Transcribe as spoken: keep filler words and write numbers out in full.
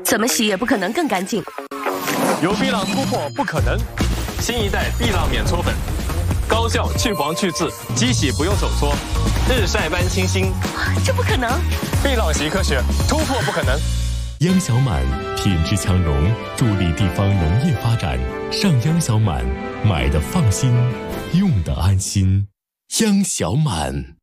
怎么洗也不可能更干净。 有碧浪突破不可能，新一代碧浪免搓粉，高效去黄去渍，机洗不用手搓，日晒般清新。 这不可能！ 碧浪洗科学，突破不可能。 央小满品质强农，助力地方农业发展。上央小满，买的放心，用的安心。央小满。